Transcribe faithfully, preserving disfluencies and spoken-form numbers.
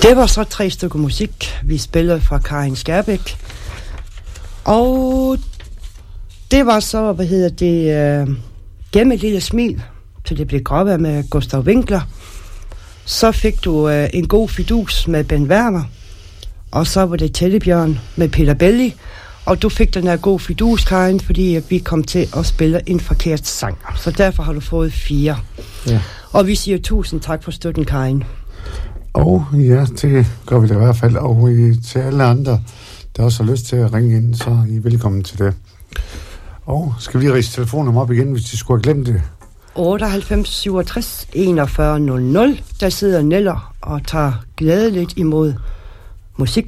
Det var så tre stykker musik, vi spillede fra Karin Skærbæk. Og det var så, hvad hedder det, uh, Gem et lille smil, til det blev gråvejr med Gustav Winkler. Så fik du uh, En god fidus med Ben Werner. Og så var det Tællebjørn med Peter Belli. Og du fik den her god fidus, Karin, fordi vi kom til at spille en forkert sang. Så derfor har du fået fire. Ja. Og vi siger tusind tak for støtten, Karin. Og ja, det gør vi da i hvert fald. Og i, til alle andre, der også har lyst til at ringe ind, så er I velkommen til det. Og skal vi lige rise telefonnummer op igen, hvis de skulle have glemt det? otteoghalvfems syvogtres enogfyrre nul nul. Der sidder Neller og tager glædeligt imod musik.